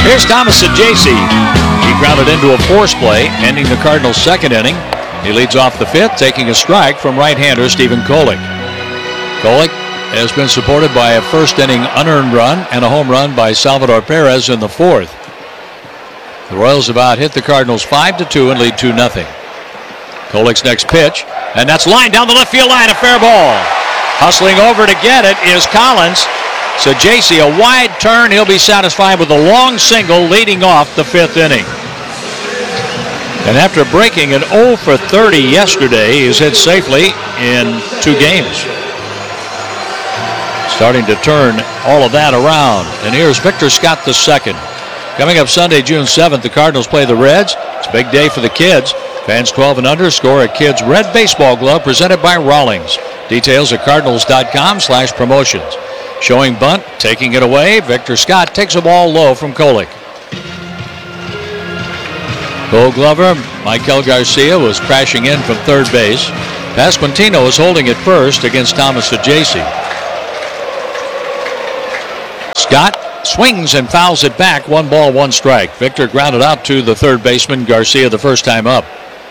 Here's Thomas Saggese. He grounded into a force play, ending the Cardinals' second inning. He leads off the fifth, taking a strike from right-hander Stephen Kolek. Kolek has been supported by a first-inning unearned run and a home run by Salvador Perez in the fourth. The Royals about hit the Cardinals 5-2 and lead 2-0. Kolek's next pitch, and that's lined down the left field line, a fair ball. Hustling over to get it is Collins. Saggese, a wide turn. He'll be satisfied with a long single leading off the fifth inning. And after breaking an 0 for 30 yesterday, he's hit safely in 2 games. Starting to turn all of that around. And here's Victor Scott II. Coming up Sunday, June 7th, the Cardinals play the Reds. It's a big day for the kids. Fans 12 and under score a kid's red baseball glove presented by Rawlings. Details at cardinals.com/promotions. Showing bunt, taking it away. Victor Scott takes a ball low from Kolek. Gold Glover, Michael Garcia, was crashing in from third base. Pasquantino was holding it first against Thomas Saggese. Scott swings and fouls it back. 1 ball, 1 strike. Victor grounded out to the third baseman, Garcia, the first time up.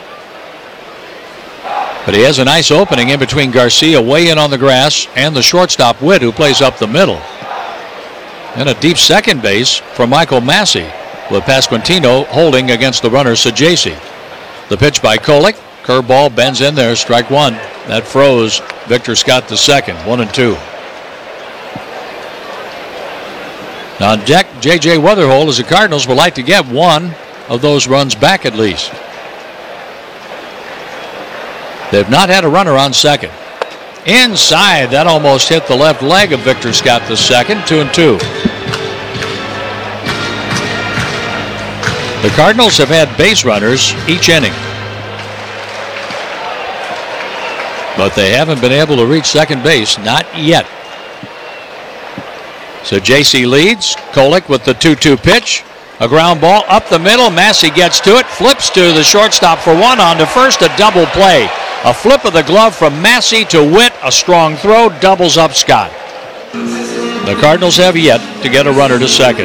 But he has a nice opening in between Garcia way in on the grass and the shortstop Witt, who plays up the middle. And a deep second base for Michael Massey, with Pasquantino holding against the runner Saggese. The pitch by Kolek. Curveball bends in there, strike 1. That froze Victor Scott II, 1-2. Now deck J.J. Weatherholt, as the Cardinals would like to get one of those runs back at least. They've not had a runner on second. Inside, that almost hit the left leg of Victor Scott II, 2-2. The Cardinals have had base runners each inning, but they haven't been able to reach second base, not yet. So Saggese leads. Kolek with the 2-2 pitch. A ground ball up the middle. Massey gets to it, flips to the shortstop for one, on to first, a double play. A flip of the glove from Massey to Witt, a strong throw, doubles up Scott. The Cardinals have yet to get a runner to second.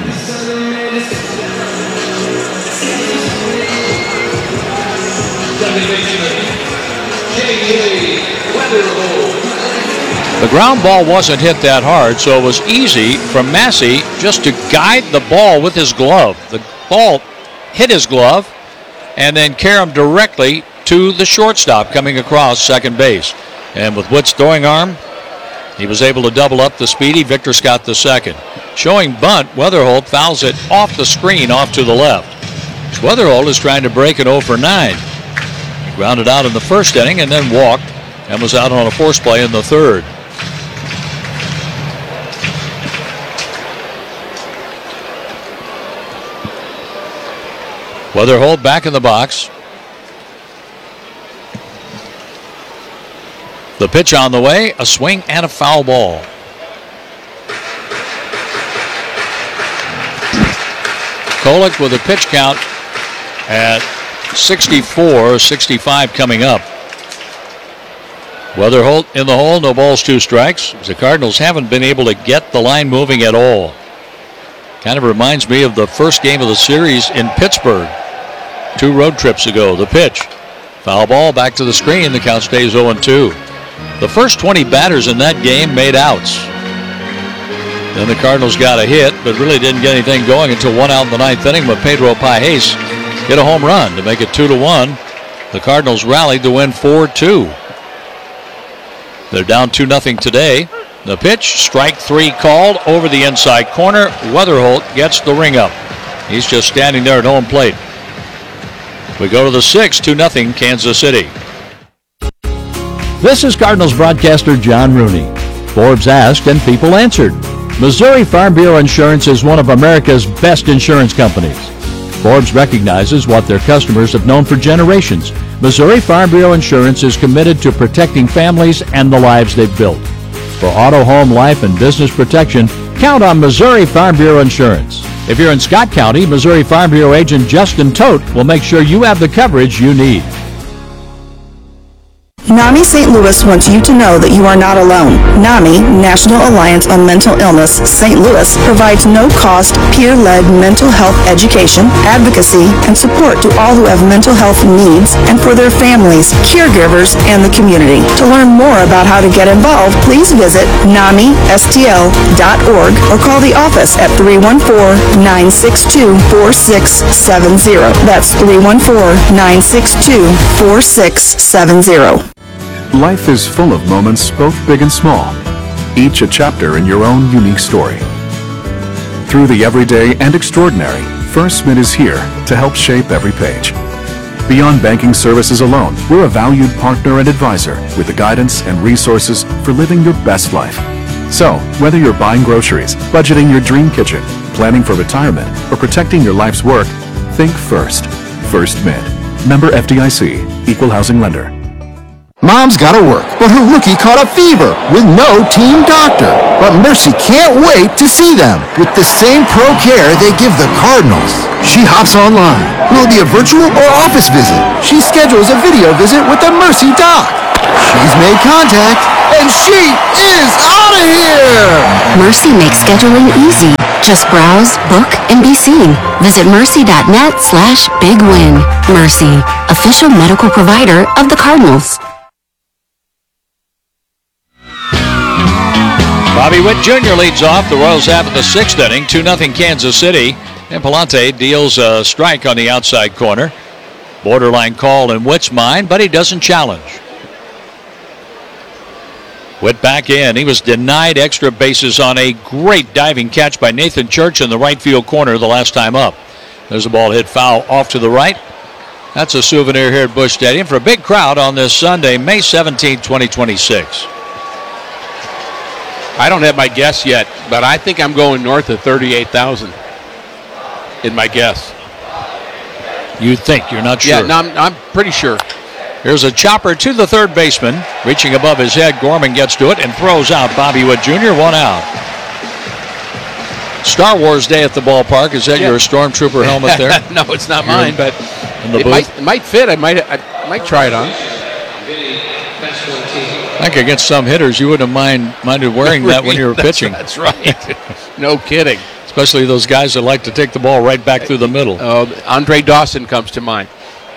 The ground ball wasn't hit that hard, so it was easy for Massey just to guide the ball with his glove. The ball hit his glove and then carry him directly to the shortstop coming across second base. And with Witt's throwing arm, he was able to double up the speedy Victor Scott II. Showing bunt, Weatherholt fouls it off the screen off to the left. Weatherholt is trying to break an 0 for 9. He grounded out in the first inning and then walked and was out on a force play in the third. Weatherholt back in the box. The pitch on the way, a swing and a foul ball. Kolek with a pitch count at 64, 65 coming up. Weatherholt in the hole, no balls, 2 strikes. The Cardinals haven't been able to get the line moving at all. Kind of reminds me of the first game of the series in Pittsburgh 2 road trips ago. The pitch, foul ball, back to the screen. The count stays 0-2. The first 20 batters in that game made outs. Then the Cardinals got a hit, but really didn't get anything going until 1 out in the 9th inning when Pedro Pajes hit a home run to make it 2-1. The Cardinals rallied to win 4-2. They're down 2-0 today. The pitch, strike 3 called over the inside corner. Weatherholt gets the ring up. He's just standing there at home plate. We go to the 6th, 2-0 Kansas City. This is Cardinals broadcaster John Rooney. Forbes asked and people answered. Missouri Farm Bureau Insurance is one of America's best insurance companies. Forbes recognizes what their customers have known for generations. Missouri Farm Bureau Insurance is committed to protecting families and the lives they've built. For auto, home, life, and business protection, count on Missouri Farm Bureau Insurance. If you're in Scott County, Missouri Farm Bureau agent Justin Todt will make sure you have the coverage you need. NAMI St. Louis wants you to know that you are not alone. NAMI, National Alliance on Mental Illness, St. Louis, provides no-cost, peer-led mental health education, advocacy, and support to all who have mental health needs and for their families, caregivers, and the community. To learn more about how to get involved, please visit NAMISTL.org or call the office at 314-962-4670. That's 314-962-4670. Life is full of moments, both big and small, each a chapter in your own unique story. Through the everyday and extraordinary, First Mid is here to help shape every page. Beyond banking services alone, we're a valued partner and advisor with the guidance and resources for living your best life. So, whether you're buying groceries, budgeting your dream kitchen, planning for retirement, or protecting your life's work, think First. First Mid. Member FDIC. Equal housing lender. Mom's gotta work, but her rookie caught a fever with no team doctor. But Mercy can't wait to see them with the same pro care they give the Cardinals. She hops online. Will it be a virtual or office visit? She schedules a video visit with the Mercy doc. She's made contact, and she is out of here! Mercy makes scheduling easy. Just browse, book, and be seen. Visit mercy.net/bigwin. Mercy, official medical provider of the Cardinals. Bobby Witt Jr. leads off. The Royals have in the sixth inning, 2-0 Kansas City. And Palante deals a strike on the outside corner. Borderline call in Witt's mind, but he doesn't challenge. Witt back in. He was denied extra bases on a great diving catch by Nathan Church in the right field corner the last time up. There's a ball hit foul off to the right. That's a souvenir here at Busch Stadium for a big crowd on this Sunday, May 17, 2026. I don't have my guess yet, but I think I'm going north of 38,000 in my guess. You think? You're not sure? Yeah, no, I'm pretty sure. Here's a chopper to the third baseman. Reaching above his head, Gorman gets to it and throws out Bobby Witt Jr., 1 out. Star Wars Day at the ballpark. Is that your Stormtrooper helmet there? No, it's not mine, but it might fit. I might try it on. I think against some hitters, you wouldn't have minded wearing that when you were pitching. That's right. No kidding. Especially those guys that like to take the ball right back through the middle. Andre Dawson comes to mind.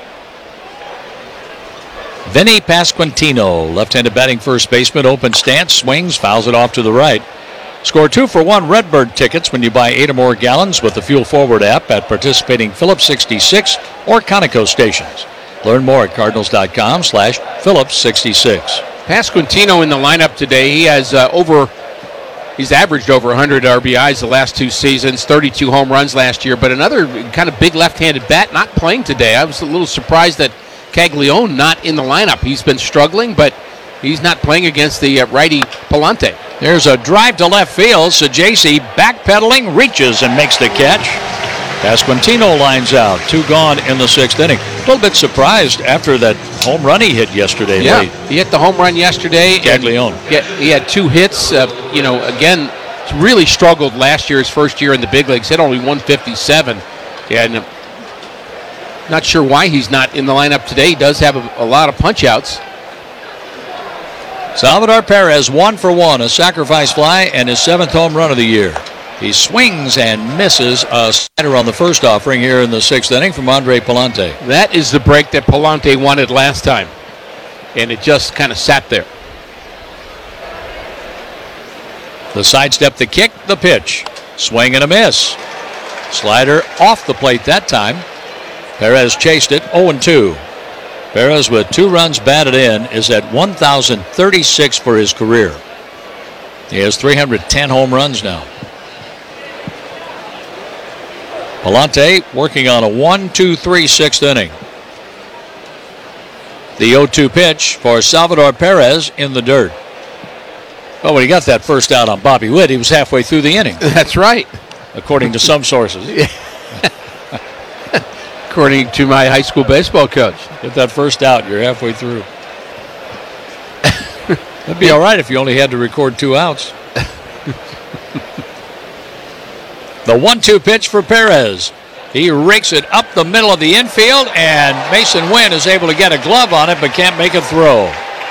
Vinny Pasquantino, left-handed batting first baseman, open stance, swings, fouls it off to the right. Score 2-for-1 Redbird tickets when you buy 8 or more gallons with the Fuel Forward app at participating Phillips 66 or Conoco stations. Learn more at cardinals.com/Phillips 66. Pasquantino in the lineup today. He has he's averaged over 100 RBIs the last 2 seasons, 32 home runs last year, but another kind of big left-handed bat not playing today. I was a little surprised that Caglione not in the lineup. He's been struggling, but he's not playing against the righty Palante. There's a drive to left field. Sajaci backpedaling, reaches and makes the catch. Pasquantino lines out. 2 gone in the sixth inning. A little bit surprised after that home run he hit yesterday late. He hit the home run yesterday. Caglione. He had 2 hits. Again, really struggled last year, his first year in the big leagues. Hit only 157. And not sure why he's not in the lineup today. He does have a lot of punch-outs. Salvador Perez 1-for-1, a sacrifice fly, and his 7th home run of the year. He swings and misses a slider on the first offering here in the sixth inning from Andre Palante. That is the break that Palante wanted last time, and it just kind of sat there. The sidestep, the kick, the pitch. Swing and a miss. Slider off the plate that time. Perez chased it, 0-2. Perez with 2 runs batted in is at 1,036 for his career. He has 310 home runs now. Palante working on a 1-2-3 sixth inning. The 0-2 pitch for Salvador Perez in the dirt. Well, when he got that first out on Bobby Witt, he was halfway through the inning. That's right. According to some sources. According to my high school baseball coach. Get that first out, you're halfway through. That'd be all right if you only had to record 2 outs. The 1-2 pitch for Perez. He rakes it up the middle of the infield, and Mason Wynn is able to get a glove on it but can't make a throw.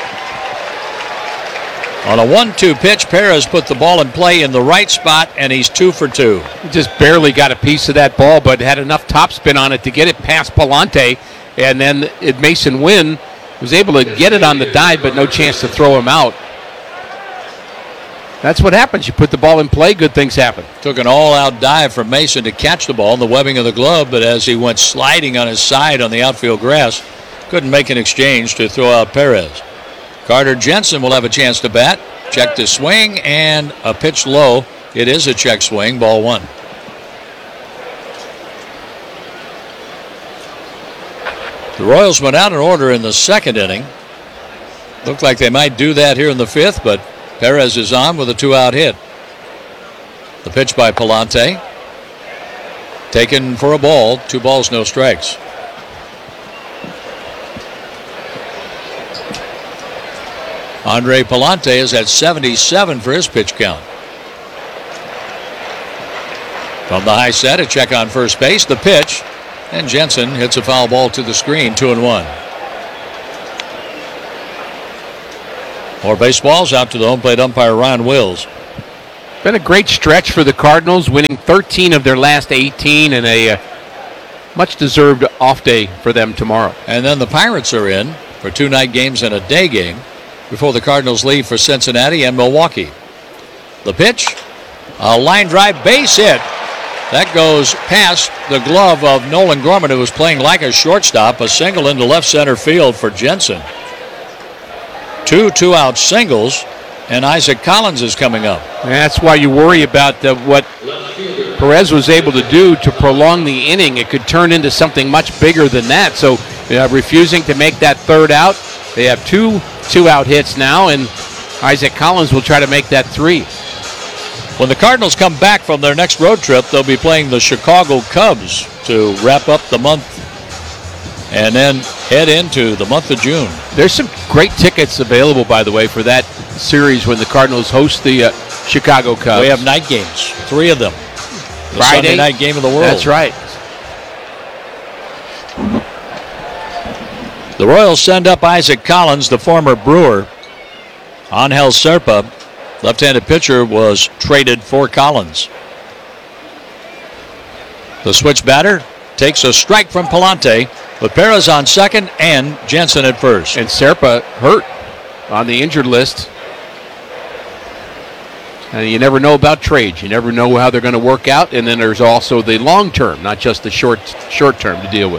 On a 1-2 pitch, Perez put the ball in play in the right spot, and he's 2 for 2. He just barely got a piece of that ball, but had enough topspin on it to get it past Palante. And then Mason Wynn was able to get it on the dive, but no chance to throw him out. That's what happens. You put the ball in play, good things happen. Took an all-out dive from Mason to catch the ball in the webbing of the glove, but as he went sliding on his side on the outfield grass, couldn't make an exchange to throw out Perez. Carter Jensen will have a chance to bat. Check the swing and a pitch low. It is a check swing, ball 1. The Royals went out in order in the second inning. Looked like they might do that here in the fifth, but Perez is on with a 2-out hit. The pitch by Palante. Taken for a ball. 2 balls, no strikes. Andre Palante is at 77 for his pitch count. From the high set, a check on first base. The pitch. And Jensen hits a foul ball to the screen, 2-1. More baseballs out to the home plate umpire, Ron Wills. Been a great stretch for the Cardinals, winning 13 of their last 18, and a much-deserved off day for them tomorrow. And then the Pirates are in for 2 night games and a day game before the Cardinals leave for Cincinnati and Milwaukee. The pitch, a line drive base hit. That goes past the glove of Nolan Gorman, who was playing like a shortstop. A single into left center field for Jensen. 2 2-out singles, and Isaac Collins is coming up. And that's why you worry about what Perez was able to do to prolong the inning. It could turn into something much bigger than that. So refusing to make that 3rd out. They have 2 2-out hits now, and Isaac Collins will try to make that 3. When the Cardinals come back from their next road trip, they'll be playing the Chicago Cubs to wrap up the month and then head into the month of June. There's some great tickets available, by the way, for that series when the Cardinals host the Chicago Cubs. We have night games, 3 of them. The Friday Sunday night game of the world. That's right. The Royals send up Isaac Collins, the former Brewer. Angel Serpa, left-handed pitcher, was traded for Collins. The switch batter takes a strike from Palante, with Perez on second and Jensen at first. And Serpa hurt on the injured list. And you never know about trades. You never know how they're going to work out. And then there's also the long term, not just the short term to deal with.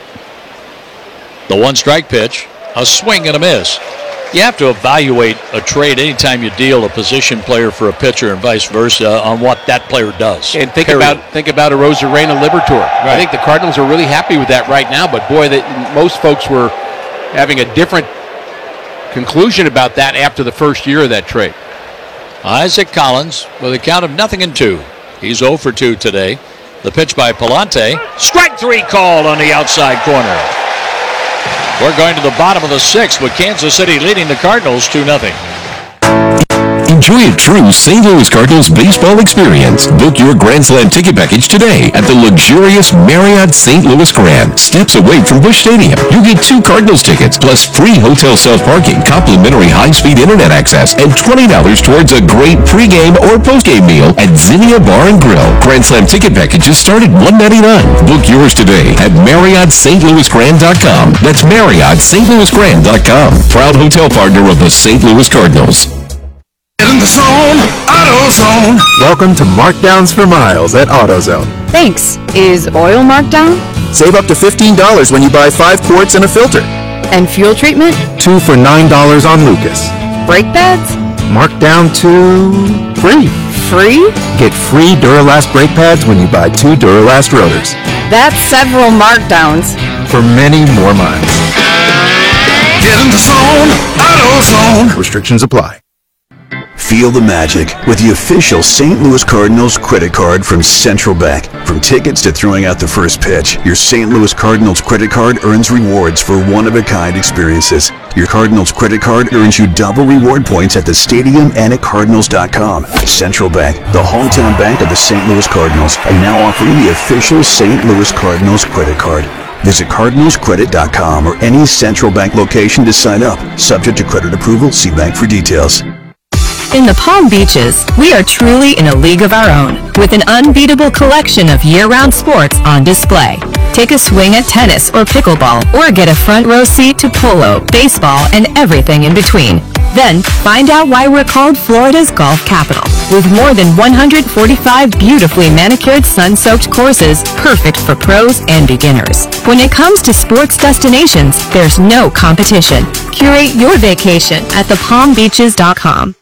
The 1-strike pitch, a swing and a miss. You have to evaluate a trade anytime you deal a position player for a pitcher and vice versa on what that player does. And think about a Rosarena Liberatore. Right. I think the Cardinals are really happy with that right now, but boy, most folks were having a different conclusion about that after the first year of that trade. Isaac Collins with a count of 0-2. He's 0 for 2 today. The pitch by Palante. Strike 3 called on the outside corner. We're going to the bottom of the 6th with Kansas City leading the Cardinals 2-0. Enjoy a true St. Louis Cardinals baseball experience. Book your Grand Slam ticket package today at the luxurious Marriott St. Louis Grand, steps away from Busch Stadium. You get 2 Cardinals tickets plus free hotel self-parking, complimentary high-speed internet access, and $20 towards a great pregame or postgame meal at Zinnia Bar and Grill. Grand Slam ticket packages start at $199. Book yours today at MarriottStLouisGrand.com. That's MarriottStLouisGrand.com. Proud hotel partner of the St. Louis Cardinals. In the zone, AutoZone. Welcome to Markdowns for Miles at AutoZone. Thanks. Is oil marked down? Save up to $15 when you buy 5 quarts and a filter. And fuel treatment? 2 for $9 on Lucas. Brake pads? Marked down to free. Free? Get free Duralast brake pads when you buy 2 Duralast rotors. That's several markdowns. For many more miles. Get in the zone, AutoZone. Restrictions apply. Feel the magic with the official St. Louis Cardinals credit card from Central Bank. From tickets to throwing out the first pitch, your St. Louis Cardinals credit card earns rewards for one-of-a-kind experiences. Your Cardinals credit card earns you double reward points at the stadium and at Cardinals.com. Central Bank, the hometown bank of the St. Louis Cardinals, and now offering the official St. Louis Cardinals credit card. Visit CardinalsCredit.com or any Central Bank location to sign up. Subject to credit approval, see bank for details. In the Palm Beaches, we are truly in a league of our own, with an unbeatable collection of year-round sports on display. Take a swing at tennis or pickleball, or get a front row seat to polo, baseball, and everything in between. Then, find out why we're called Florida's golf capital, with more than 145 beautifully manicured sun-soaked courses, perfect for pros and beginners. When it comes to sports destinations, there's no competition. Curate your vacation at thepalmbeaches.com.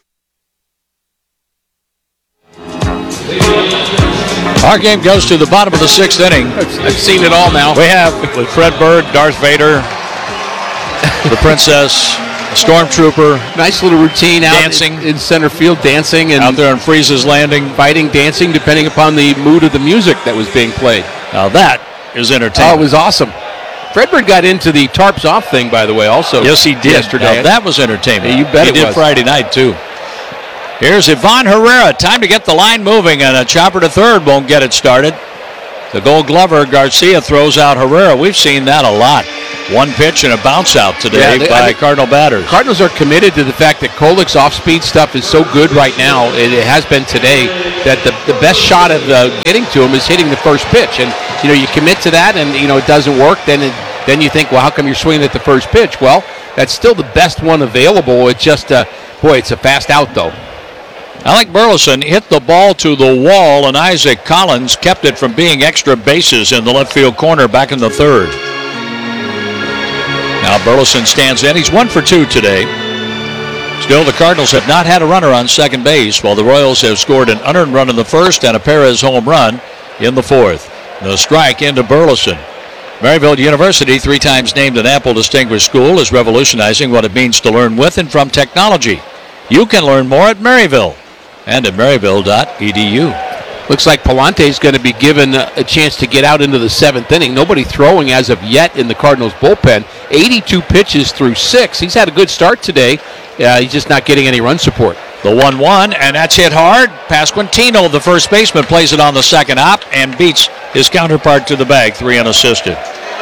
Our game goes to the bottom of the 6th inning. I've seen it all now. We have with Fred Bird, Darth Vader, the Princess, Stormtrooper. Nice little routine out dancing in center field, dancing and out there on Freeze's Landing, fighting, dancing, depending upon the mood of the music that was being played. Now that is entertaining. Oh, it was awesome. Fred Bird got into the tarps off thing, by the way, also. Yes, he did. Yesterday. Now, that was entertaining. Yeah, you bet he it did was. Friday night, too. Here's Ivan Herrera. Time to get the line moving, and a chopper to third won't get it started. The Gold Glover, Garcia, throws out Herrera. We've seen that a lot. One pitch and a bounce out today by Cardinal batters. Cardinals are committed to the fact that Kolic's off-speed stuff is so good right now, it has been today, that the best shot of getting to him is hitting the first pitch. And, you commit to that and, it doesn't work, then you think, well, how come you're swinging at the first pitch? Well, that's still the best one available. It's just, it's a fast out, though. Alec Burleson hit the ball to the wall, and Isaac Collins kept it from being extra bases in the left field corner back in the third. Now Burleson stands in. He's 1 for 2 today. Still, the Cardinals have not had a runner on second base, while the Royals have scored an unearned run in the first and a Perez home run in the fourth. The strike into Burleson. Maryville University, 3 times named an Apple Distinguished School, is revolutionizing what it means to learn with and from technology. You can learn more at Maryville and at maryville.edu. Looks like Palante is going to be given a chance to get out into the 7th inning. Nobody throwing as of yet in the Cardinals bullpen. 82 pitches through 6. He's had a good start today. He's just not getting any run support. The 1-1, and that's hit hard. Pasquantino, the first baseman, plays it on the second hop and beats his counterpart to the bag, 3 unassisted.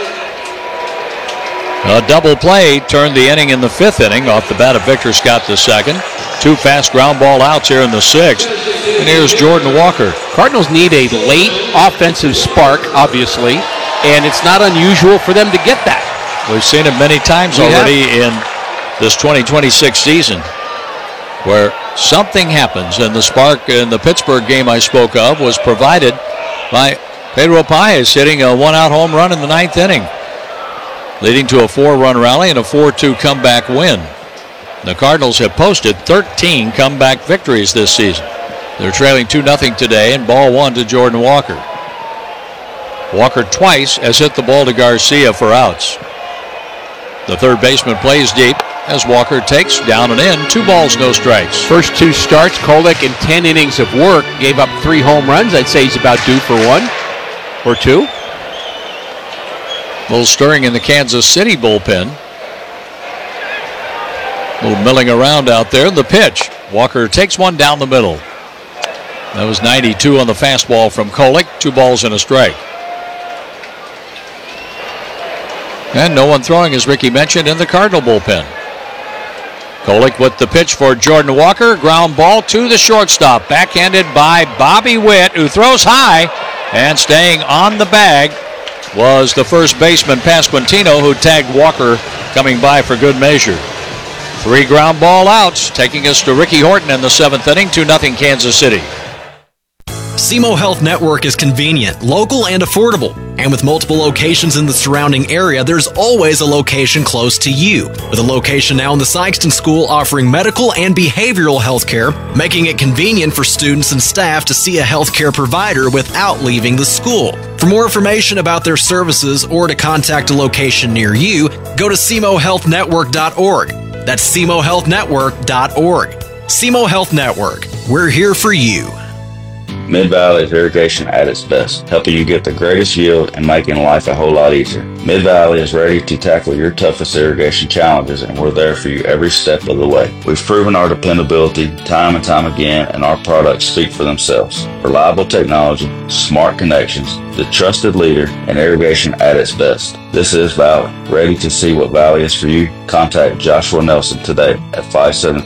A double play turned the inning in the 5th inning off the bat of Victor Scott II. 2 fast ground ball outs here in the 6th. And here's Jordan Walker. Cardinals need a late offensive spark, obviously, and it's not unusual for them to get that. We've seen it many times already in this 2026 season, where something happens, and the spark in the Pittsburgh game I spoke of was provided by Pedro Paez hitting a 1-out home run in the 9th inning, leading to a 4-run rally and a 4-2 comeback win. The Cardinals have posted 13 comeback victories this season. They're trailing 2-0 today, and ball 1 to Jordan Walker. Walker twice has hit the ball to Garcia for outs. The third baseman plays deep as Walker takes down and in. 2 balls, no strikes. First 2 starts, Kolick in 10 innings of work gave up 3 home runs. I'd say he's about due for 1 or 2. A little stirring in the Kansas City bullpen. A little milling around out there. The pitch. Walker takes one down the middle. That was 92 on the fastball from Kolick. 2 balls and a strike. And no one throwing, as Ricky mentioned, in the Cardinal bullpen. Kolick with the pitch for Jordan Walker. Ground ball to the shortstop. Backhanded by Bobby Witt, who throws high. And staying on the bag was the first baseman, Pasquantino, who tagged Walker coming by for good measure. 3 ground ball outs, taking us to Ricky Horton in the 7th inning, 2-0 Kansas City. SEMO Health Network is convenient, local, and affordable. And with multiple locations in the surrounding area, there's always a location close to you. With a location now in the Sykeston School offering medical and behavioral health care, making it convenient for students and staff to see a healthcare provider without leaving the school. For more information about their services or to contact a location near you, go to SEMOHealthNetwork.org. That's SEMOHealthNetwork.org. SEMO Health Network. We're here for you. Mid-Valley is irrigation at its best, helping you get the greatest yield and making life a whole lot easier. Mid-Valley is ready to tackle your toughest irrigation challenges, and we're there for you every step of the way. We've proven our dependability time and time again, and our products speak for themselves. Reliable technology, smart connections, the trusted leader, and irrigation at its best. This is Valley. Ready to see what Valley is for you? Contact Joshua Nelson today at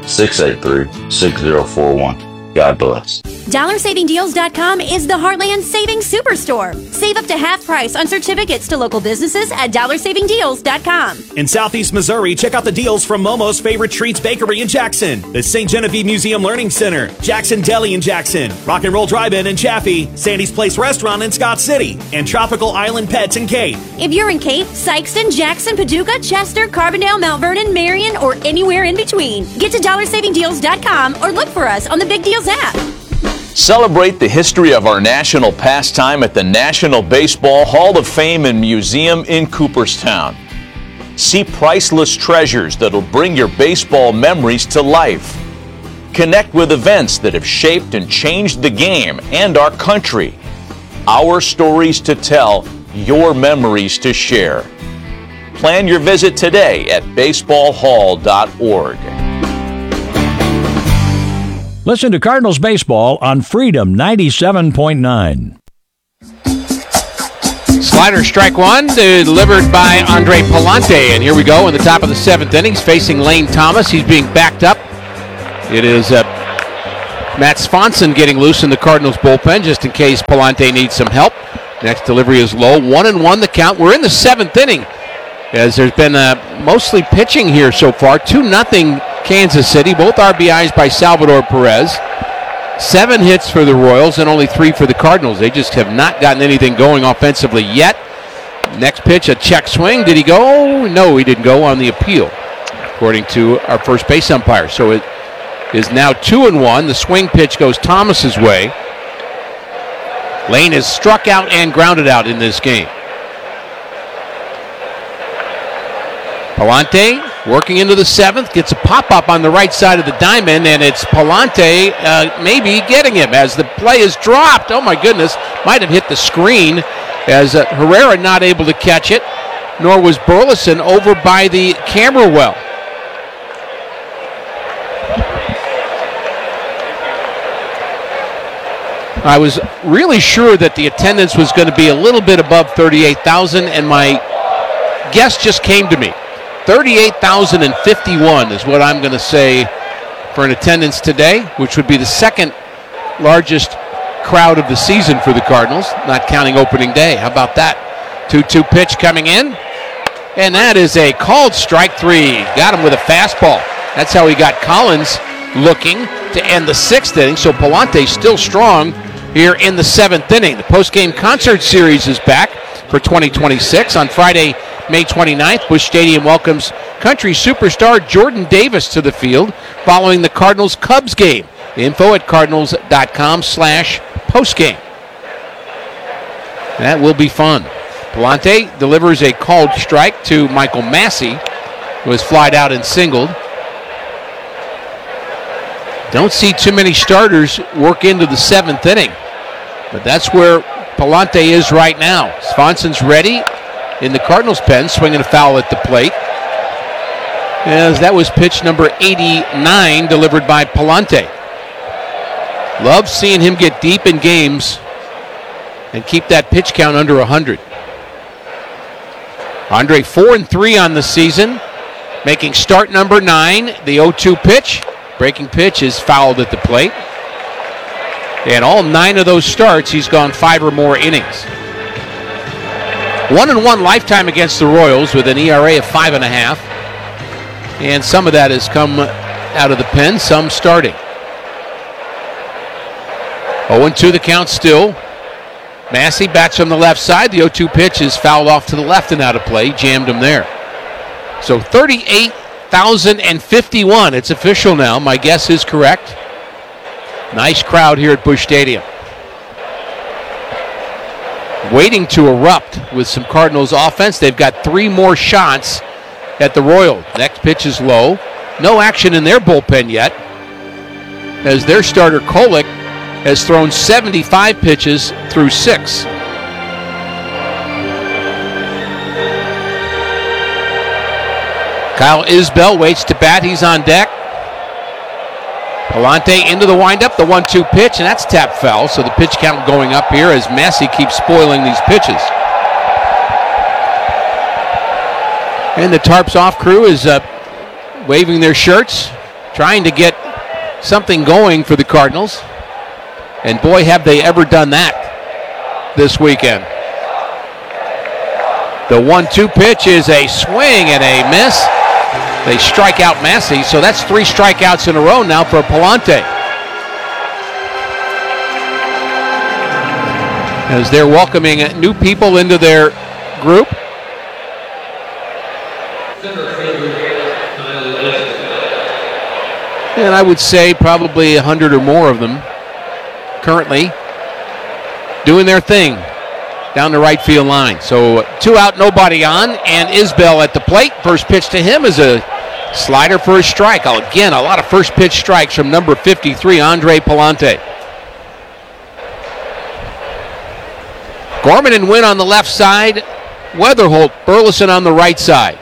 683-6041. God bless. DollarSavingDeals.com is the Heartland Savings Superstore. Save up to half price on certificates to local businesses at DollarSavingDeals.com. In Southeast Missouri, check out the deals from Momo's Favorite Treats Bakery in Jackson, the St. Genevieve Museum Learning Center, Jackson Deli in Jackson, Rock and Roll Drive-In in Chaffee, Sandy's Place Restaurant in Scott City, and Tropical Island Pets in Cape. If you're in Cape, Sykeston, Jackson, Paducah, Chester, Carbondale, Mount Vernon, Marion, or anywhere in between, get to DollarSavingDeals.com or look for us on the Big Deals app. Celebrate the history of our national pastime at the National Baseball Hall of Fame and Museum in Cooperstown. See priceless treasures that'll bring your baseball memories to life. Connect with events that have shaped and changed the game and our country. Our stories to tell, your memories to share. Plan your visit today at baseballhall.org. Listen to Cardinals baseball on Freedom 97.9. Slider strike one, delivered by Andre Palante. And here we go in the top of the seventh innings, facing Lane Thomas. He's being backed up. It is Matt Swanson getting loose in the Cardinals bullpen just in case Palante needs some help. Next delivery is low. 1-1 the count. We're in the seventh inning, as there's been mostly pitching here so far. 2-0 Kansas City. Both RBIs by Salvador Perez. 7 hits for the Royals and only 3 for the Cardinals. They just have not gotten anything going offensively yet. Next pitch, a check swing. Did he go? No, he didn't go on the appeal, according to our first base umpire. So it is now 2-1. The swing pitch goes Thomas's way. Lane is struck out and grounded out in this game. Palante working into the seventh, gets a pop-up on the right side of the diamond, and it's Palante maybe getting him as the play is dropped. Oh my goodness, might have hit the screen as Herrera not able to catch it, nor was Burleson over by the camera well. I was really sure that the attendance was going to be a little bit above 38,000, and my guess just came to me. 38,051 is what I'm going to say for an attendance today, which would be the second largest crowd of the season for the Cardinals, not counting opening day. How about that? 2-2 pitch coming in, and that is a called strike 3. Got him with a fastball. That's how he got Collins looking to end the sixth inning, so Palante still strong here in the seventh inning. The post-game concert series is back for 2026 on Friday, May 29th. Busch Stadium welcomes country superstar Jordan Davis to the field following the Cardinals-Cubs game. Info at cardinals.com/postgame. That will be fun. Palante delivers a called strike to Michael Massey, who was flied out and singled. Don't see too many starters work into the seventh inning, but that's where Palante is right now. Swanson's ready in the Cardinals' pen, swinging a foul at the plate. As that was pitch number 89, delivered by Palante. Love seeing him get deep in games and keep that pitch count under 100. Andre 4-3 on the season, making start number 9. The 0-2 pitch, breaking pitch, is fouled at the plate. And all 9 of those starts, he's gone 5 or more innings. 1-1 lifetime against the Royals with an ERA of 5.5. And some of that has come out of the pen, some starting. 0-2 the count still. Massey bats from the left side. The 0-2 pitch is fouled off to the left and out of play. Jammed him there. So 38,051. It's official now. My guess is correct. Nice crowd here at Busch Stadium. Waiting to erupt with some Cardinals offense. They've got 3 more shots at the Royals. Next pitch is low. No action in their bullpen yet, as their starter Kolek has thrown 75 pitches through 6. Kyle Isbell waits to bat. He's on deck. Palante into the windup, the 1-2 pitch, and that's tap foul, so the pitch count going up here as Massey keeps spoiling these pitches. And the Tarps Off crew is waving their shirts trying to get something going for the Cardinals. And boy, have they ever done that this weekend. The 1-2 pitch is a swing and a miss. They strike out Massey, so that's 3 strikeouts in a row now for Palante. As they're welcoming new people into their group. And I would say probably 100 or more of them currently doing their thing down the right field line. So 2 out, nobody on, and Isbell at the plate. First pitch to him is a slider for a strike. Again, a lot of first pitch strikes from number 53, Andre Palante. Gorman and Wynn on the left side. Weatherholt, Burleson on the right side.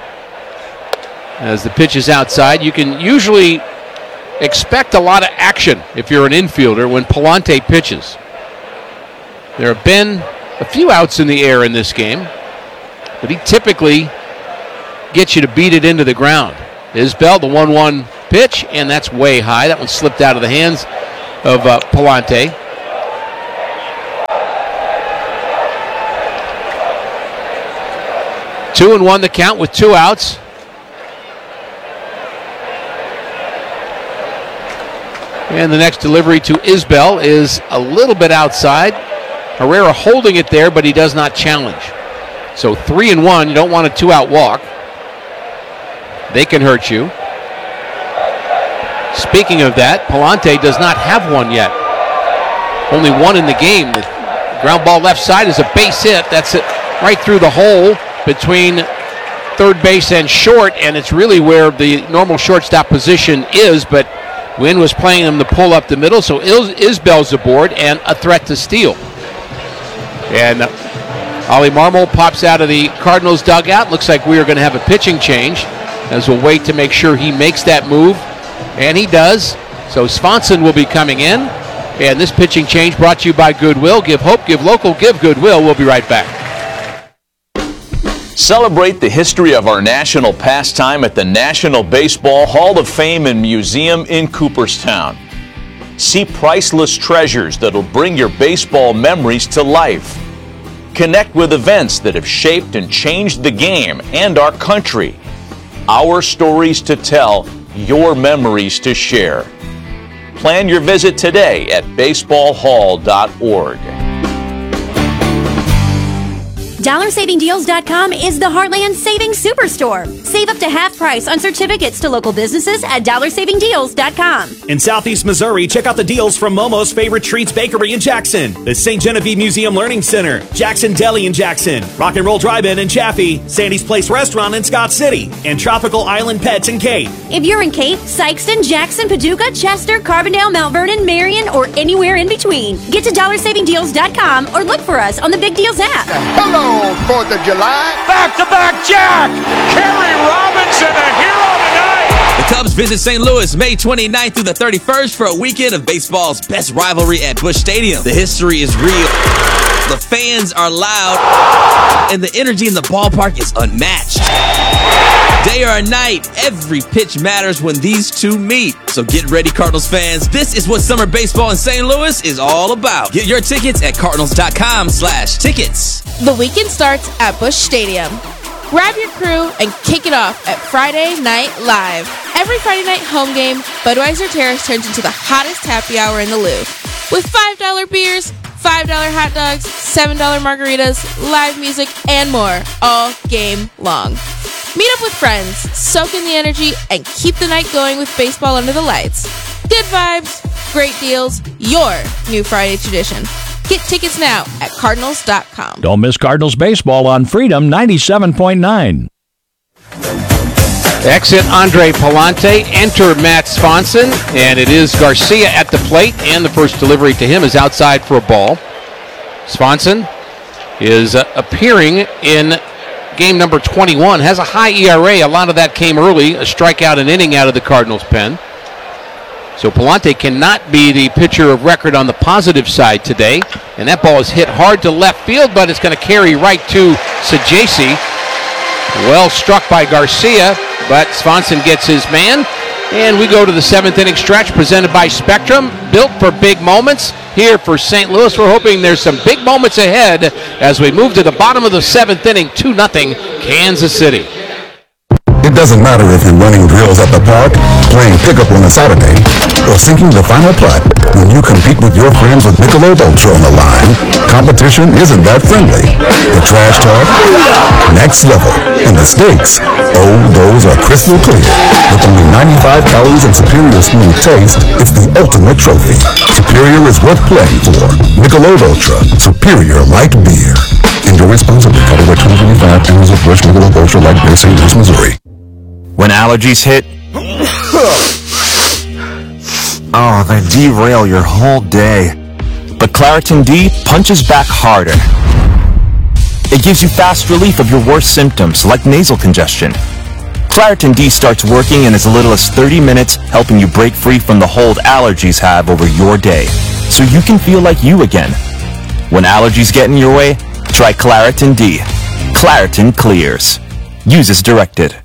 As the pitch is outside, you can usually expect a lot of action if you're an infielder when Palante pitches. There have been a few outs in the air in this game, but he typically gets you to beat it into the ground. Isbell, the 1-1 pitch, and that's way high. That one slipped out of the hands of Palante. Two and one the count with 2 outs. And the next delivery to Isbell is a little bit outside. Herrera holding it there, but he does not challenge. So 3 and 1, you don't want a 2-out walk. They can hurt you. Speaking of that, Palante does not have one yet. Only 1 in the game. The ground ball left side is a base hit. That's it right through the hole between third base and short, and it's really where the normal shortstop position is, but Wynn was playing him to pull up the middle, so Isbell's aboard and a threat to steal. And Ollie Marmol pops out of the Cardinals dugout. Looks like we are going to have a pitching change as we'll wait to make sure he makes that move, and he does. So Swanson will be coming in, and this pitching change brought to you by Goodwill. Give hope, give local, give Goodwill. We'll be right back. Celebrate the history of our national pastime at the National Baseball Hall of Fame and Museum in Cooperstown. See priceless treasures that'll bring your baseball memories to life. Connect with events that have shaped and changed the game and our country. Our stories to tell, your memories to share. Plan your visit today at baseballhall.org. DollarSavingDeals.com is the Heartland Savings Superstore. Save up to half price on certificates to local businesses at DollarSavingDeals.com. In Southeast Missouri, check out the deals from Momo's Favorite Treats Bakery in Jackson, the St. Genevieve Museum Learning Center, Jackson Deli in Jackson, Rock and Roll Drive-In in Chaffee, Sandy's Place Restaurant in Scott City, and Tropical Island Pets in Cape. If you're in Cape, Sykeston, Jackson, Paducah, Chester, Carbondale, Mount Vernon, Marion, or anywhere in between, get to DollarSavingDeals.com or look for us on the Big Deals app. Hello, 4th of July. Back-to-back Jack! Kerry Robinson, a hero tonight! The Cubs visit St. Louis May 29th through the 31st for a weekend of baseball's best rivalry at Busch Stadium. The history is real. The fans are loud, and the energy in the ballpark is unmatched. Day or night, every pitch matters when these two meet. So get ready, Cardinals fans. This is what summer baseball in St. Louis is all about. Get your tickets at cardinals.com/tickets. The weekend starts at Busch Stadium. Grab your crew and kick it off at Friday Night Live. Every Friday night home game, Budweiser Terrace turns into the hottest happy hour in the Louvre. With $5 beers, $5 hot dogs, $7 margaritas, live music, and more all game long. Meet up with friends, soak in the energy, and keep the night going with baseball under the lights. Good vibes, great deals, your new Friday tradition. Get tickets now at Cardinals.com. Don't miss Cardinals baseball on Freedom 97.9. Exit Andre Palante, enter Matt Swanson, and it is Garcia at the plate, and the first delivery to him is outside for a ball. Swanson is appearing in game number 21, has a high ERA. A lot of that came early, a strikeout an inning out of the Cardinals' pen. So Palante cannot be the pitcher of record on the positive side today, and that ball is hit hard to left field, but it's going to carry right to Sajasi. Well struck by Garcia, but Swanson gets his man, And we go to the 7th inning stretch presented by Spectrum, built for big moments. Here for St. Louis, we're hoping there's some big moments ahead as we move to the bottom of the 7th inning, 2-0 Kansas City. It doesn't matter if you're running drills at the park, playing pickup on a Saturday, or sinking the final putt. When you compete with your friends with Michelob Ultra on the line, competition isn't that friendly. The trash talk, next level, and the stakes, oh, those are crystal clear. With only 95 calories and superior smooth taste, it's the ultimate trophy. Superior is worth playing for. Michelob Ultra, superior light beer. Enjoy responsibly. Copyright 2025, Anheuser-Busch Michelob Ultra Light Beer, St. Louis, Missouri. When allergies hit, they derail your whole day. But Claritin D punches back harder. It gives you fast relief of your worst symptoms, like nasal congestion. Claritin D starts working in as little as 30 minutes, helping you break free from the hold allergies have over your day, so you can feel like you again. When allergies get in your way, try Claritin D. Claritin clears. Use as directed.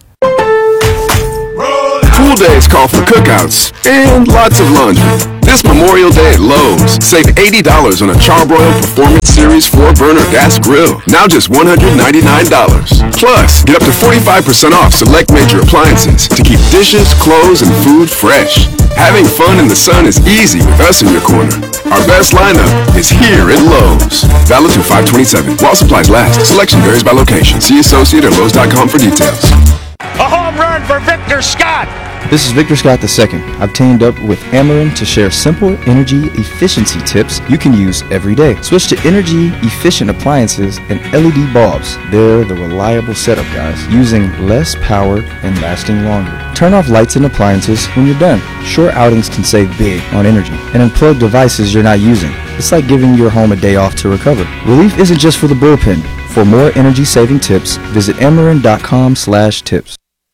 Pool days call for cookouts and lots of laundry. This Memorial Day at Lowe's, save $80 on a Charbroil Performance Series 4-burner gas grill, now just $199. Plus, get up to 45% off select major appliances to keep dishes, clothes, and food fresh. Having fun in the sun is easy with us in your corner. Our best lineup is here at Lowe's. Valid through 5/27. While supplies last. Selection varies by location. See associate at Lowe's.com for details. A home run for Victor Scott. This is Victor Scott II. I've teamed up with Ameren to share simple energy efficiency tips you can use every day. Switch to energy efficient appliances and LED bulbs. They're the reliable setup, guys, using less power and lasting longer. Turn off lights and appliances when you're done. Short outings can save big on energy. And unplug devices you're not using. It's like giving your home a day off to recover. Relief isn't just for the bullpen. For more energy-saving tips, visit Ameren.com/tips.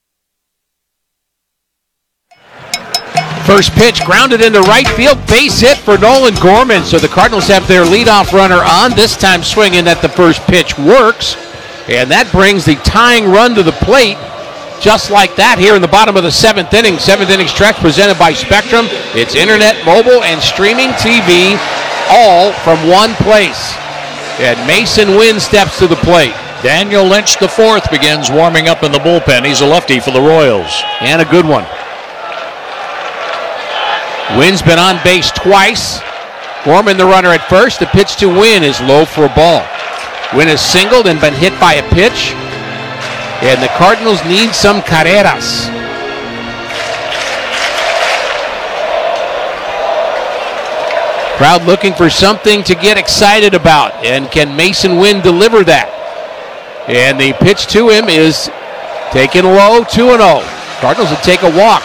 First pitch grounded into right field, base hit for Nolan Gorman. So the Cardinals have their leadoff runner on, this time swinging at the first pitch works. And that brings the tying run to the plate. Just like that here in the bottom of the 7th inning. 7th inning stretch presented by Spectrum. It's internet, mobile, and streaming TV, all from one place. And Mason Wynn steps to the plate. Daniel Lynch IV begins warming up in the bullpen. He's a lefty for the Royals. And a good one. Wynn's been on base twice. Gorman the runner at first. The pitch to Wynn is low for a ball. Wynn has singled and been hit by a pitch. And the Cardinals need some carreras. Crowd looking for something to get excited about. And can Mason Wynn deliver that? And the pitch to him is taken low, 2-0. Cardinals will take a walk.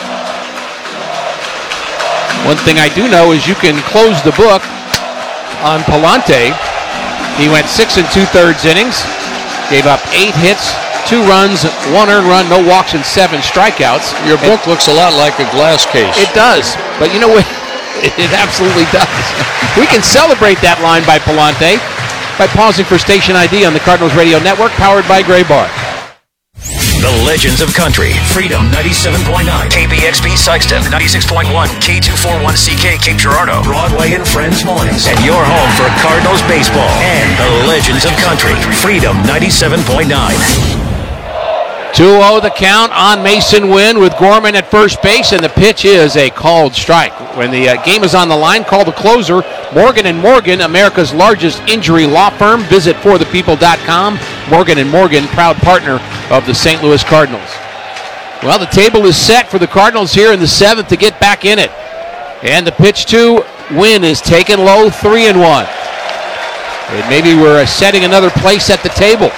One thing I do know is you can close the book on Palante. He went 6 2/3 innings, gave up 8 hits, 2 runs, 1 earned run, no walks, and 7 strikeouts. Your book looks a lot like a glass case. It does, but you know what? It absolutely does. We can celebrate that line by Palante by pausing for station ID on the Cardinals Radio Network, powered by Gray Bar. The Legends of Country. Freedom 97.9. KBXP Sykeston 96.1. K241CK Cape Girardeau. Broadway and Friends Mornings. And your home for Cardinals baseball and the Legends of Country. Freedom 97.9. 2-0 the count on Mason Wynn with Gorman at first base, and the pitch is a called strike. When the game is on the line, call the closer, Morgan & Morgan, America's largest injury law firm. Visit forthepeople.com. Morgan & Morgan, proud partner of the St. Louis Cardinals. Well, the table is set for the Cardinals here in the 7th to get back in it. And the pitch to Wynn is taken low, 3-1. And maybe we're setting another place at the table.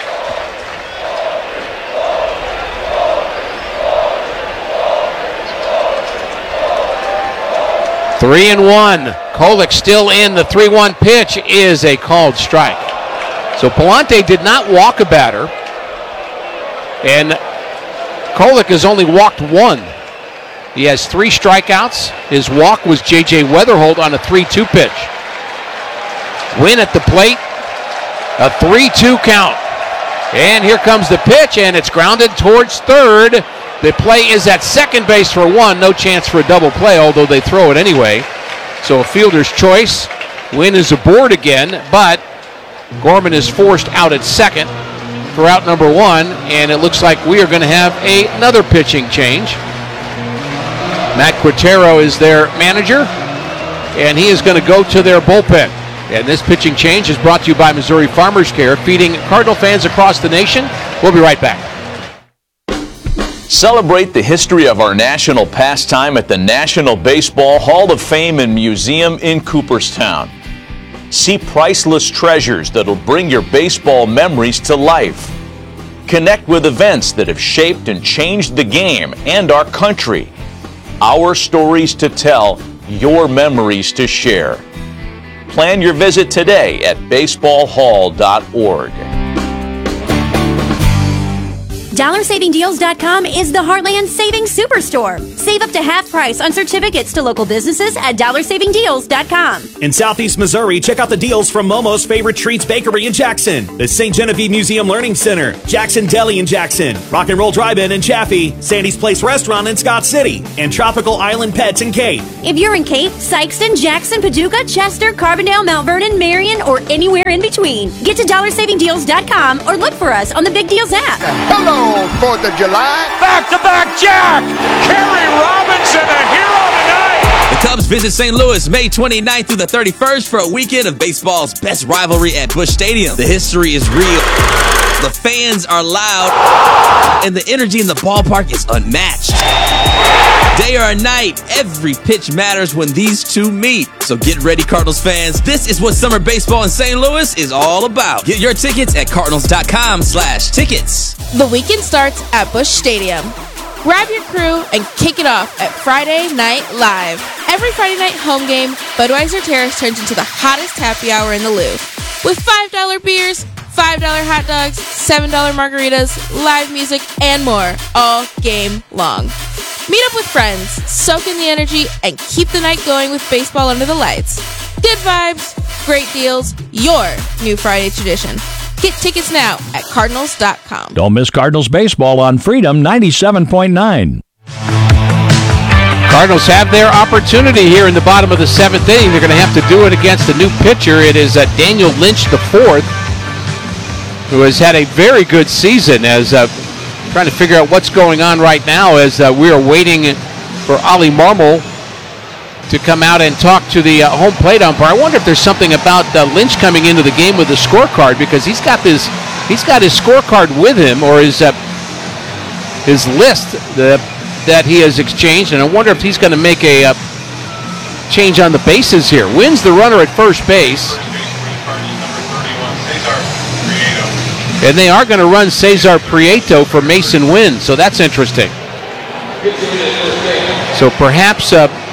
Three and 1. Kolek still in. The 3-1 pitch is a called strike. So Palante did not walk a batter. And Kolek has only walked 1. He has 3 strikeouts. His walk was J.J. Weatherholt on a 3-2 pitch. Wynn at the plate. A 3-2 count. And here comes the pitch, and it's grounded towards third. The play is at second base for one. No chance for a double play, although they throw it anyway. So a fielder's choice. Wynn is aboard again, but Gorman is forced out at second for out number one, and it looks like we are going to have another pitching change. Matt Quintero is their manager, and he is going to go to their bullpen. And this pitching change is brought to you by Missouri Farmers Care, feeding Cardinal fans across the nation. We'll be right back. Celebrate the history of our national pastime at the National Baseball Hall of Fame and Museum in Cooperstown. See priceless treasures that'll bring your baseball memories to life. Connect with events that have shaped and changed the game and our country. Our stories to tell, your memories to share. Plan your visit today at baseballhall.org. DollarSavingDeals.com is the Heartland Savings Superstore. Save up to half price on certificates to local businesses at DollarSavingDeals.com. In Southeast Missouri, check out the deals from Momo's Favorite Treats Bakery in Jackson, the St. Genevieve Museum Learning Center, Jackson Deli in Jackson, Rock and Roll Drive-In in Chaffee, Sandy's Place Restaurant in Scott City, and Tropical Island Pets in Cape. If you're in Cape, Sykeston, Jackson, Paducah, Chester, Carbondale, Mount Vernon, Marion, or anywhere in between, get to DollarSavingDeals.com or look for us on the Big Deals app. Hello, 4th of July. Back-to-back Jack! Kerry Robinson, a hero tonight! The Cubs visit St. Louis May 29th through the 31st for a weekend of baseball's best rivalry at Busch Stadium. The history is real. The fans are loud, and the energy in the ballpark is unmatched. Day or night, every pitch matters when these two meet. So get ready, Cardinals fans. This is what summer baseball in St. Louis is all about. Get your tickets at cardinals.com/tickets. The weekend starts at Busch Stadium. Grab your crew and kick it off at Friday Night Live. Every Friday night home game, Budweiser Terrace turns into the hottest happy hour in the Louvre. With $5 beers, $5 hot dogs, $7 margaritas, live music, and more all game long. Meet up with friends, soak in the energy, and keep the night going with baseball under the lights. Good vibes, great deals, your new Friday tradition. Get tickets now at Cardinals.com. Don't miss Cardinals baseball on Freedom 97.9. Cardinals have their opportunity here in the bottom of the seventh inning. They're going to have to do it against a new pitcher. It is Daniel Lynch IV, who has had a very good season, as trying to figure out what's going on right now as we are waiting for Ollie Marmol to come out and talk to the home plate umpire. I wonder if there's something about Lynch coming into the game with the scorecard, because he's got his scorecard with him, or his list that he has exchanged, and I wonder if he's going to make a change on the bases here. Wins the runner at first base. And they are going to run Cesar Prieto for Mason Wynn, so that's interesting. So perhaps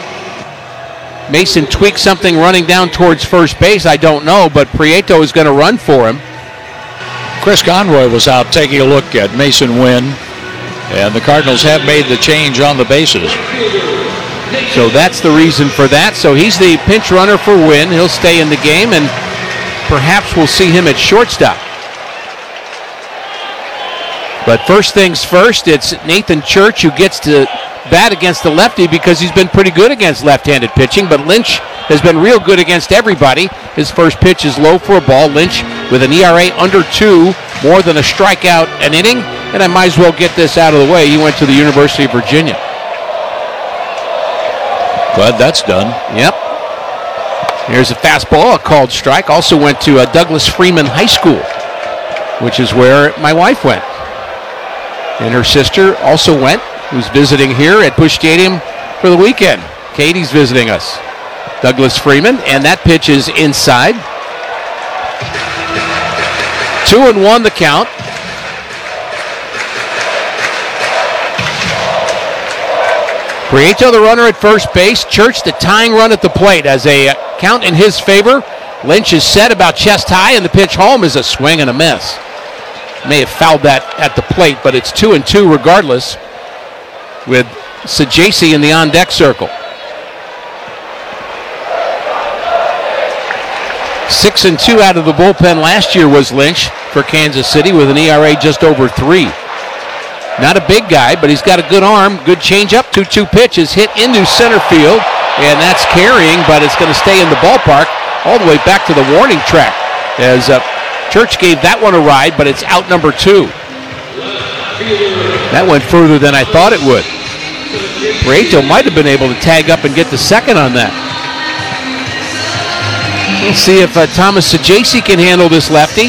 Mason tweaked something running down towards first base. I don't know, but Prieto is going to run for him. Chris Conroy was out taking a look at Mason Wynn, and the Cardinals have made the change on the bases. So that's the reason for that. So he's the pinch runner for Wynn. He'll stay in the game, and perhaps we'll see him at shortstop. But first things first, it's Nathan Church who gets to bat against the lefty, because he's been pretty good against left-handed pitching, but Lynch has been real good against everybody. His first pitch is low for a ball. Lynch with an ERA under 2, more than a strikeout an inning, and I might as well get this out of the way. He went to the University of Virginia. Glad that's done. Yep. Here's a fastball, a called strike. Also went to Douglas Freeman High School, which is where my wife went. And her sister also went, who's visiting here at Busch Stadium for the weekend. Katie's visiting us. Douglas Freeman, and that pitch is inside. 2-1 the count. Prieto the runner at first base. Church the tying run at the plate as a count in his favor. Lynch is set about chest high, and the pitch home is a swing and a miss. May have fouled that at the plate, but it's 2-2 regardless, with Sajasi in the on-deck circle. 6-2 out of the bullpen last year was Lynch for Kansas City, with an ERA just over 3. Not a big guy, but he's got a good arm, good changeup. 2-2 pitch is hit into center field, and that's carrying, but it's going to stay in the ballpark all the way back to the warning track. As Church gave that one a ride, but it's out number 2. That went further than I thought it would. Prieto might have been able to tag up and get the second on that. We'll see if Thomas Sajaci can handle this lefty.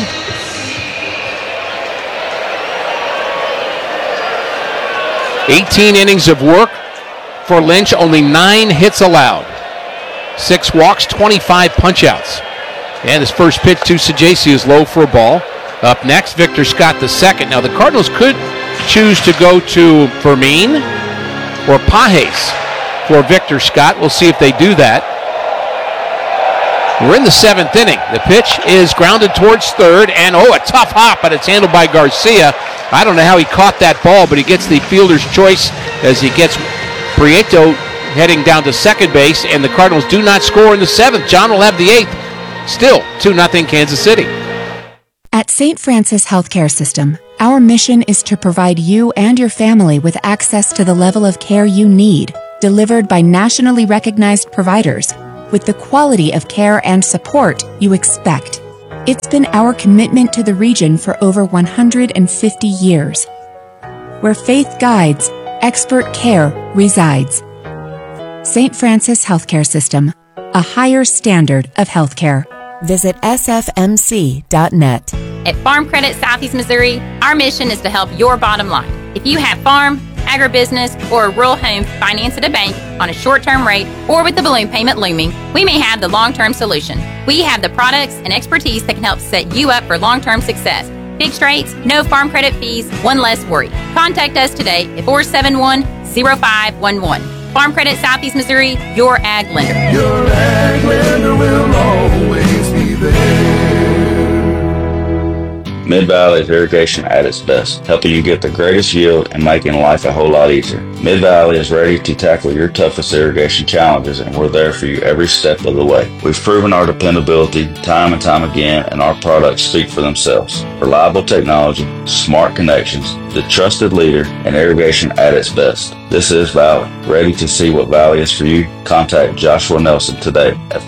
"18 innings of work for Lynch, only 9 hits allowed. 6 walks, 25 punch-outs. And his first pitch to Sajaci is low for a ball. Up next, Victor Scott the second. Now the Cardinals could choose to go to Fermin or Pages for Victor Scott. We'll see if they do that. We're in the 7th inning. The pitch is grounded towards third, and a tough hop, but it's handled by Garcia. I don't know how he caught that ball, but he gets the fielder's choice as he gets Prieto heading down to second base, and the Cardinals do not score in the 7th. John will have the 8th. Still 2-0 Kansas City. At St. Francis Healthcare System, our mission is to provide you and your family with access to the level of care you need, delivered by nationally recognized providers, with the quality of care and support you expect. It's been our commitment to the region for over 150 years. Where faith guides, expert care resides. St. Francis Healthcare System, a higher standard of healthcare. Visit sfmc.net. At Farm Credit Southeast Missouri, our mission is to help your bottom line. If you have farm, agribusiness, or a rural home financed at a bank on a short-term rate or with the balloon payment looming, we may have the long-term solution. We have the products and expertise that can help set you up for long-term success. Fixed rates, no farm credit fees, one less worry. Contact us today at 471-0511. Farm Credit Southeast Missouri, your ag lender. Your ag lender will always be there. Mid-Valley's irrigation at its best, helping you get the greatest yield and making life a whole lot easier. Mid-Valley is ready to tackle your toughest irrigation challenges, and we're there for you every step of the way. We've proven our dependability time and time again, and our products speak for themselves. Reliable technology, smart connections, the trusted leader in irrigation at its best. This is Valley. Ready to see what Valley is for you? Contact Joshua Nelson today at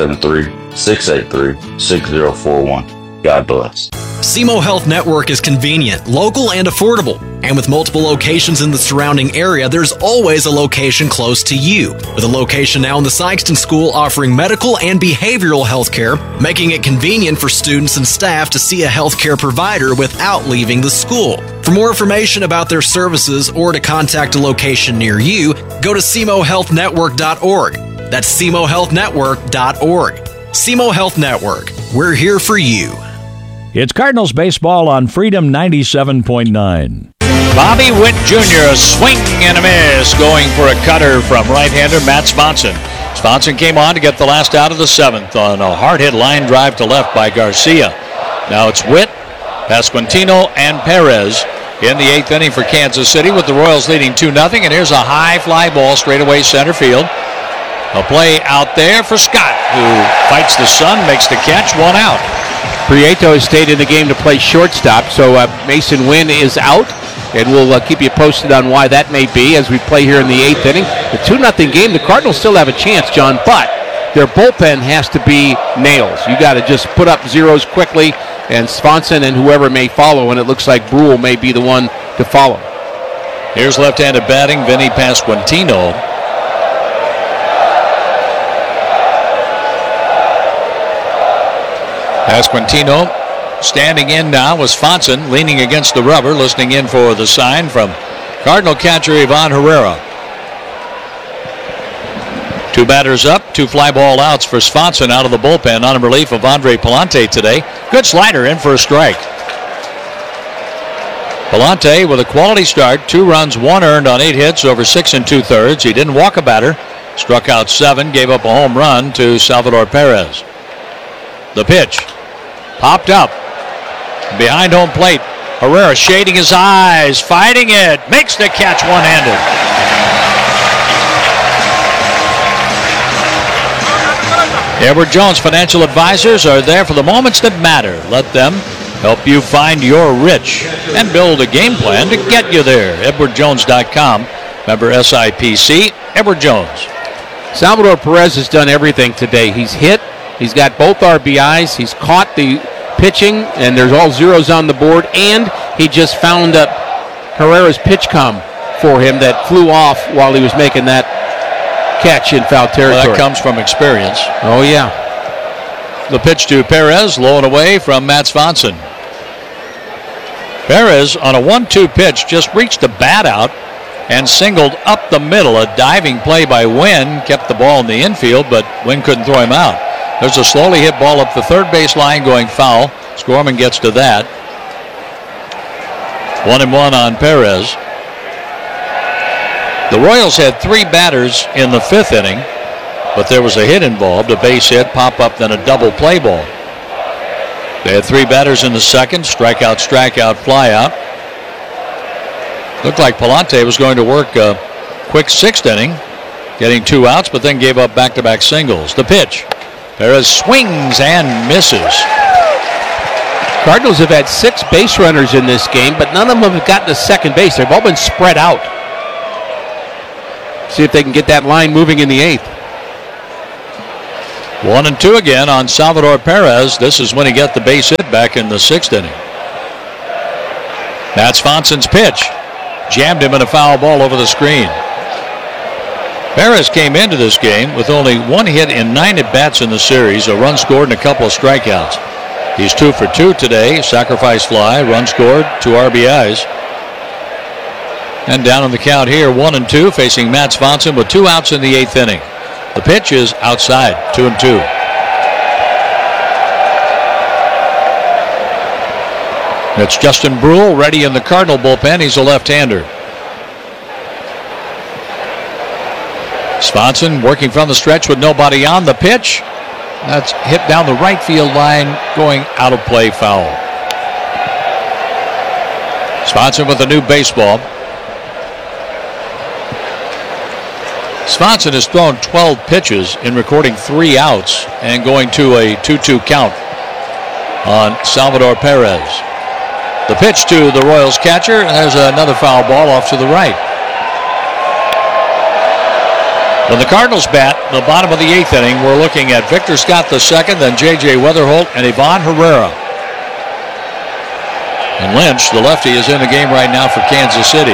573-683-6041. God bless. SEMO Health Network is convenient, local, and affordable. And with multiple locations in the surrounding area, there's always a location close to you. With a location now in the Sykeston School offering medical and behavioral health care, making it convenient for students and staff to see a healthcare provider without leaving the school. For more information about their services or to contact a location near you, go to SEMOHealthNetwork.org. That's SEMOHealthNetwork.org. SEMO Health Network. We're here for you. It's Cardinals baseball on Freedom 97.9. Bobby Witt Jr., a swing and a miss, going for a cutter from right-hander Matt Sponson. Sponson came on to get the last out of the 7th on a hard-hit line drive to left by Garcia. Now it's Witt, Pasquantino, and Perez in the 8th inning for Kansas City with the Royals leading 2-0. And here's a high fly ball straight away center field. A play out there for Scott, who fights the sun, makes the catch, 1 out. Prieto has stayed in the game to play shortstop, so Mason Wynn is out, and we'll keep you posted on why that may be as we play here in the 8th inning. The 2-0 game, the Cardinals still have a chance, John, but their bullpen has to be nails. You got to just put up zeros quickly, and Swanson and whoever may follow, and it looks like Brule may be the one to follow. Here's left-handed batting, Vinny Pasquantino. Pasquantino standing in now with Swanson leaning against the rubber, listening in for the sign from Cardinal catcher Ivan Herrera. 2 batters up, 2 fly ball outs for Swanson out of the bullpen on relief of Andre Palante today. Good slider in for a strike. Palante with a quality start, 2 runs, 1 earned on 8 hits over 6 2/3. He didn't walk a batter, struck out 7, gave up a home run to Salvador Perez. The pitch popped up behind home plate. Herrera shading his eyes, fighting it, makes the catch one-handed. Edward Jones Financial Advisors are there for the moments that matter. Let them help you find your rich and build a game plan to get you there. EdwardJones.com. Member SIPC, Edward Jones. Salvador Perez has done everything today. He's hit, he's got both RBIs, he's caught the pitching, and there's all zeros on the board, and he just found up Herrera's pitch com for him that flew off while he was making that catch in foul territory. Well, that comes from experience. Oh, yeah. The pitch to Perez, low and away from Matt Svanson. Perez on a 1-2 pitch just reached the bat out and singled up the middle. A diving play by Wynn kept the ball in the infield, but Wynn couldn't throw him out. There's a slowly hit ball up the third base line going foul. Scorman gets to that. 1-1 on Perez. The Royals had 3 batters in the 5th inning, but there was a hit involved, a base hit, pop up, then a double play ball. They had 3 batters in the 2nd, strikeout, fly out. Looked like Palante was going to work a quick 6th inning, getting 2 outs, but then gave up back-to-back singles. The pitch. Perez swings and misses. Cardinals have had 6 base runners in this game, but none of them have gotten to second base. They've all been spread out. See if they can get that line moving in the 8th. 1-2 again on Salvador Perez. This is when he got the base hit back in the 6th inning. Matt Svanson's pitch. Jammed him in a foul ball over the screen. Perez came into this game with only 1 hit in 9 at-bats in the series, a run scored and a couple of strikeouts. He's 2 for 2 today, sacrifice fly, run scored, 2 RBIs. And down on the count here, 1-2, facing Matt Svanson with 2 outs in the 8th inning. The pitch is outside, 2-2. It's Justin Brule ready in the Cardinal bullpen. He's a left-hander. Svanson working from the stretch with nobody on. The pitch. That's hit down the right field line, going out of play, foul. Svanson with a new baseball. Svanson has thrown 12 pitches in recording 3 outs and going to a 2-2 count on Salvador Perez. The pitch to the Royals catcher, and there's another foul ball off to the right. When the Cardinals bat the bottom of the 8th inning, we're looking at Victor Scott II, then J.J. Weatherholt, and Ivan Herrera. And Lynch, the lefty, is in the game right now for Kansas City.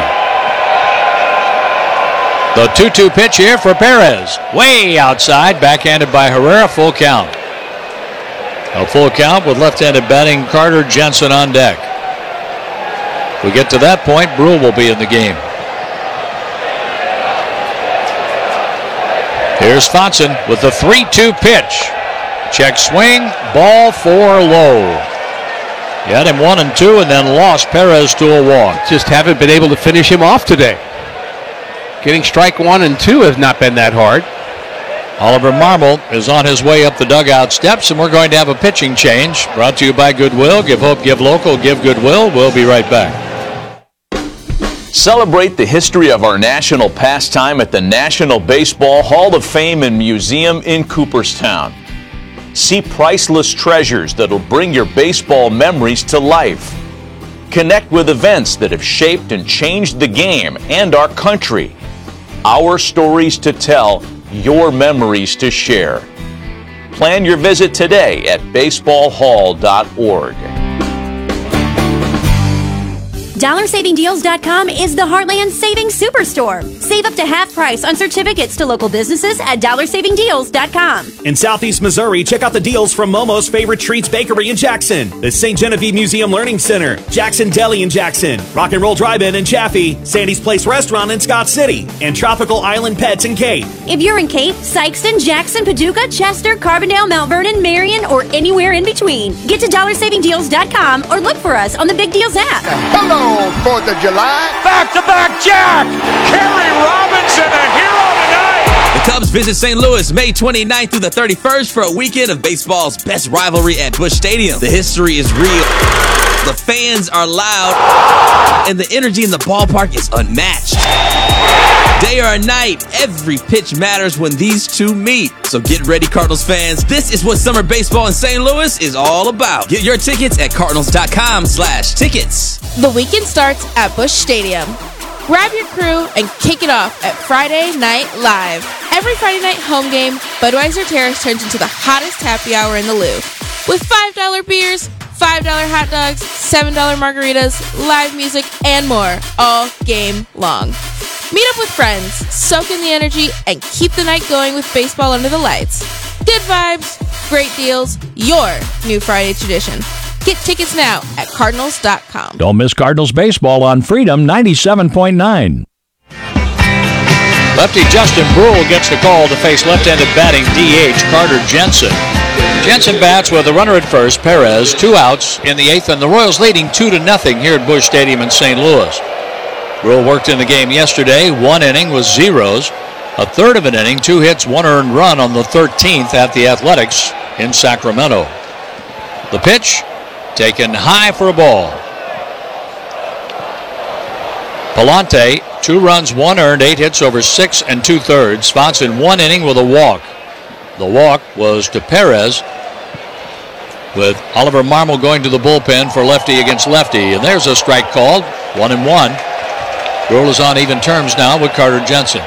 The 2-2 pitch here for Perez. Way outside, backhanded by Herrera, full count. A full count with left-handed batting Carter Jensen on deck. If we get to that point, Brule will be in the game. Here's Svanson with the 3-2 pitch. Check swing, ball 4 low. He had him 1-2 and then lost Perez to a walk. Just haven't been able to finish him off today. Getting strike 1 and 2 has not been that hard. Oliver Marmol is on his way up the dugout steps, and we're going to have a pitching change. Brought to you by Goodwill. Give hope, give local, give Goodwill. We'll be right back. Celebrate the history of our national pastime at the National Baseball Hall of Fame and Museum in Cooperstown. See priceless treasures that'll bring your baseball memories to life. Connect with events that have shaped and changed the game and our country. Our stories to tell, your memories to share. Plan your visit today at baseballhall.org. DollarSavingDeals.com is the Heartland Savings Superstore. Save up to half price on certificates to local businesses at DollarSavingDeals.com. In Southeast Missouri, check out the deals from Momo's Favorite Treats Bakery in Jackson, the St. Genevieve Museum Learning Center, Jackson Deli in Jackson, Rock and Roll Drive-In in Chaffee, Sandy's Place Restaurant in Scott City, and Tropical Island Pets in Cape. If you're in Cape, Sykeston, Jackson, Paducah, Chester, Carbondale, Mount Vernon, Marion, or anywhere in between, get to DollarSavingDeals.com or look for us on the Big Deals app. Hello, 4th of July. Back-to-back Jack! Kerry Robinson, a hero tonight! The Cubs visit St. Louis May 29th through the 31st for a weekend of baseball's best rivalry at Busch Stadium. The history is real. The fans are loud, and the energy in the ballpark is unmatched. Day or night, every pitch matters when these two meet. So get ready, Cardinals fans. This is what summer baseball in St. Louis is all about. Get your tickets at cardinals.com/tickets. The weekend starts at Busch Stadium. Grab your crew and kick it off at Friday Night Live. Every Friday night home game, Budweiser Terrace turns into the hottest happy hour in the Louvre. With $5 beers, $5 hot dogs, $7 margaritas, live music, and more, all game long. Meet up with friends, soak in the energy, and keep the night going with baseball under the lights. Good vibes, great deals, your new Friday tradition. Get tickets now at Cardinals.com. Don't miss Cardinals baseball on Freedom 97.9. Lefty Justin Brule gets the call to face left-handed batting DH Carter Jensen. Jensen bats with a runner at first, Perez, 2 outs in the 8th, and the Royals leading 2-0 here at Busch Stadium in St. Louis. Brule worked in the game yesterday. 1 inning with zeros. A third of an inning, 2 hits, 1 earned run on the 13th at the Athletics in Sacramento. The pitch taken high for a ball. Palante, 2 runs, 1 earned, 8 hits over 6 2/3. Spots in 1 inning with a walk. The walk was to Perez, with Oliver Marmol going to the bullpen for lefty against lefty. And there's a strike called, 1-1. Brule is on even terms now with Carter Jensen.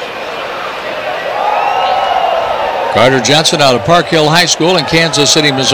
Carter Jensen out of Park Hill High School in Kansas City, Missouri.